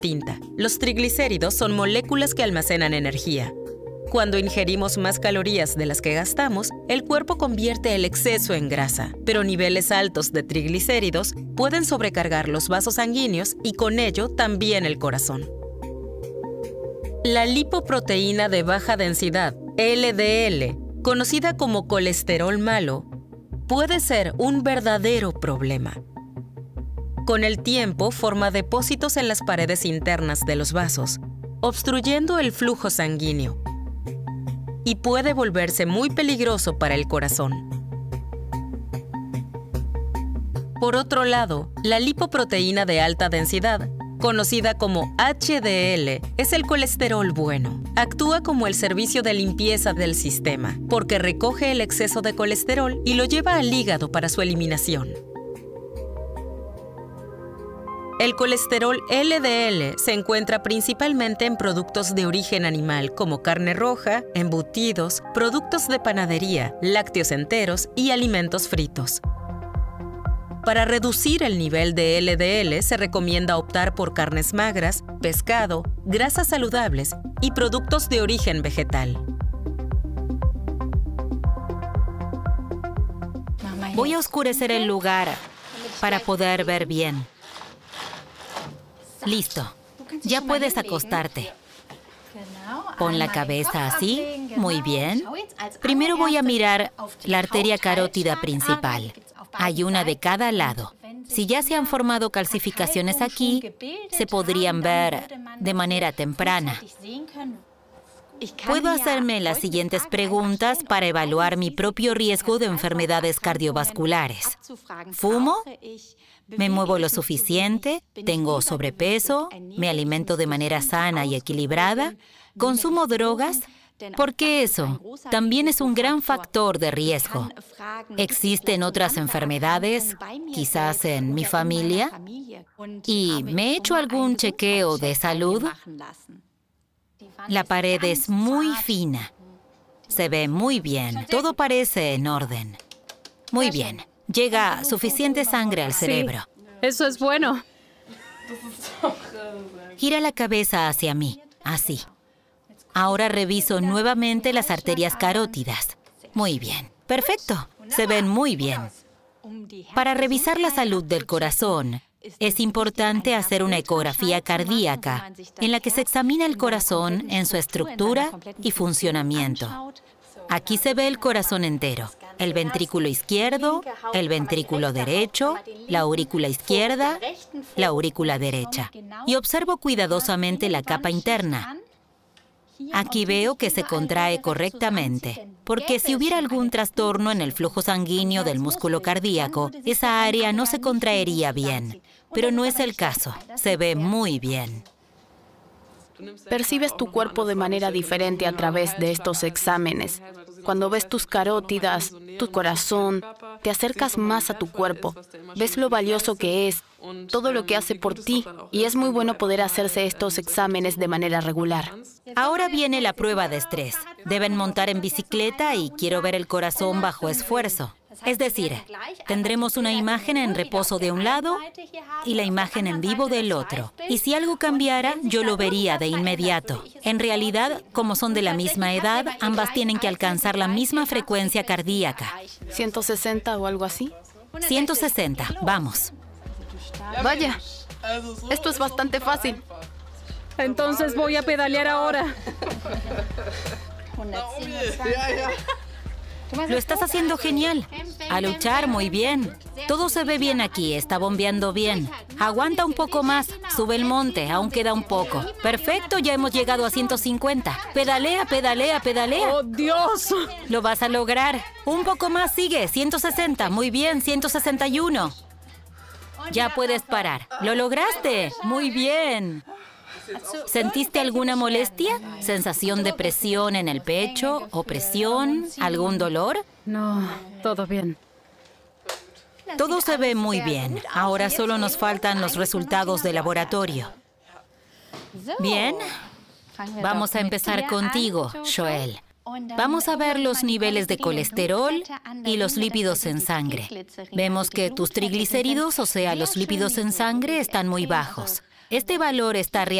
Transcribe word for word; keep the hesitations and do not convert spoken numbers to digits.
distinta. Los triglicéridos son moléculas que almacenan energía. Cuando ingerimos más calorías de las que gastamos, el cuerpo convierte el exceso en grasa, pero niveles altos de triglicéridos pueden sobrecargar los vasos sanguíneos y con ello también el corazón. La lipoproteína de baja densidad, L D L, conocida como colesterol malo, puede ser un verdadero problema. Con el tiempo forma depósitos en las paredes internas de los vasos, obstruyendo el flujo sanguíneo, y puede volverse muy peligroso para el corazón. Por otro lado, la lipoproteína de alta densidad, conocida como H D L, es el colesterol bueno. Actúa como el servicio de limpieza del sistema, porque recoge el exceso de colesterol y lo lleva al hígado para su eliminación. El colesterol L D L se encuentra principalmente en productos de origen animal como carne roja, embutidos, productos de panadería, lácteos enteros y alimentos fritos. Para reducir el nivel de L D L se recomienda optar por carnes magras, pescado, grasas saludables y productos de origen vegetal. Voy a oscurecer el lugar para poder ver bien. Listo. Ya puedes acostarte. Pon la cabeza así. Muy bien. Primero voy a mirar la arteria carótida principal. Hay una de cada lado. Si ya se han formado calcificaciones aquí, se podrían ver de manera temprana. Puedo hacerme las siguientes preguntas para evaluar mi propio riesgo de enfermedades cardiovasculares. ¿Fumo? ¿Me muevo lo suficiente? ¿Tengo sobrepeso? ¿Me alimento de manera sana y equilibrada? ¿Consumo drogas? Porque eso también es un gran factor de riesgo. ¿Existen otras enfermedades, quizás en mi familia? ¿Y me he hecho algún chequeo de salud? La pared es muy fina. Se ve muy bien. Todo parece en orden. Muy bien. Llega suficiente sangre al cerebro. Sí, eso es bueno. Gira la cabeza hacia mí. Así. Ahora reviso nuevamente las arterias carótidas. Muy bien. Perfecto. Se ven muy bien. Para revisar la salud del corazón, es importante hacer una ecografía cardíaca en la que se examina el corazón en su estructura y funcionamiento. Aquí se ve el corazón entero, el ventrículo izquierdo, el ventrículo derecho, la aurícula izquierda, la aurícula derecha. Y observo cuidadosamente la capa interna. Aquí veo que se contrae correctamente, porque si hubiera algún trastorno en el flujo sanguíneo del músculo cardíaco, esa área no se contraería bien. Pero no es el caso. Se ve muy bien. Percibes tu cuerpo de manera diferente a través de estos exámenes. Cuando ves tus carótidas, tu corazón, te acercas más a tu cuerpo. Ves lo valioso que es, todo lo que hace por ti, y es muy bueno poder hacerse estos exámenes de manera regular. Ahora viene la prueba de estrés. Deben montar en bicicleta y quiero ver el corazón bajo esfuerzo. Es decir, tendremos una imagen en reposo de un lado y la imagen en vivo del otro. Y si algo cambiara, yo lo vería de inmediato. En realidad, como son de la misma edad, ambas tienen que alcanzar la misma frecuencia cardíaca. ¿ciento sesenta o algo así? ciento sesenta, vamos. Vaya, esto es bastante fácil. Entonces voy a pedalear ahora. Lo estás haciendo genial. A luchar, muy bien. Todo se ve bien aquí, está bombeando bien. Aguanta un poco más, sube el monte, aún queda un poco. Perfecto, ya hemos llegado a ciento cincuenta. Pedalea, pedalea, pedalea. ¡Oh, Dios! Lo vas a lograr. Un poco más, sigue, ciento sesenta. Muy bien, ciento sesenta y uno. Ya puedes parar. ¡Lo lograste! Muy bien. ¿Sentiste alguna molestia? ¿Sensación de presión en el pecho? ¿Opresión? ¿Algún dolor? No, todo bien. Todo se ve muy bien. Ahora solo nos faltan los resultados de laboratorio. Bien. Vamos a empezar contigo, Joel. Vamos a ver los niveles de colesterol y los lípidos en sangre. Vemos que tus triglicéridos, o sea, los lípidos en sangre, están muy bajos. Este valor está